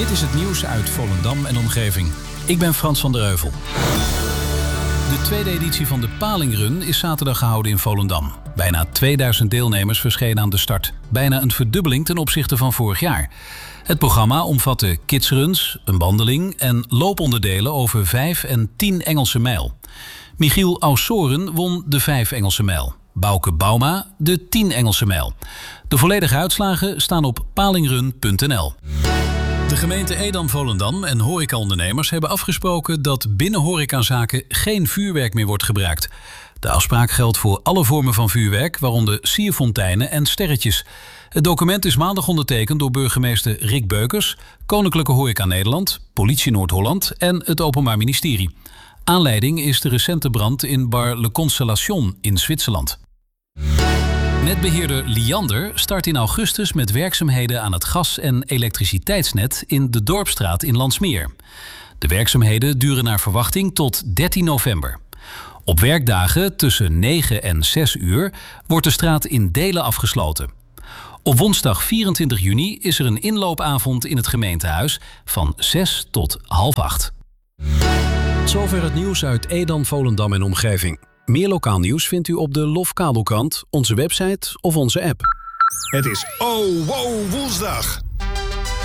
Dit is het nieuws uit Volendam en omgeving. Ik ben Frans van der Heuvel. De tweede editie van de Palingrun is zaterdag gehouden in Volendam. Bijna 2000 deelnemers verschenen aan de start. Bijna een verdubbeling ten opzichte van vorig jaar. Het programma omvatte kidsruns, een wandeling en looponderdelen over 5 en 10 Engelse mijl. Michiel Aussoren won de 5 Engelse mijl. Bouke Bauma de 10 Engelse mijl. De volledige uitslagen staan op palingrun.nl. De gemeente Edam-Volendam en horecaondernemers hebben afgesproken dat binnen horecazaken geen vuurwerk meer wordt gebruikt. De afspraak geldt voor alle vormen van vuurwerk, waaronder sierfonteinen en sterretjes. Het document is maandag ondertekend door burgemeester Rick Beukers, Koninklijke Horeca Nederland, Politie Noord-Holland en het Openbaar Ministerie. Aanleiding is de recente brand in bar Le Constellation in Zwitserland. Netbeheerder Liander start in augustus met werkzaamheden aan het gas- en elektriciteitsnet in de Dorpsstraat in Landsmeer. De werkzaamheden duren naar verwachting tot 13 november. Op werkdagen tussen 9 en 6 uur wordt de straat in delen afgesloten. Op woensdag 24 juni is er een inloopavond in het gemeentehuis van 6 tot 7:30. Zover het nieuws uit Edam, Volendam en omgeving. Meer lokaal nieuws vindt u op de LOF Kabelkrant, onze website of onze app. Het is woensdag.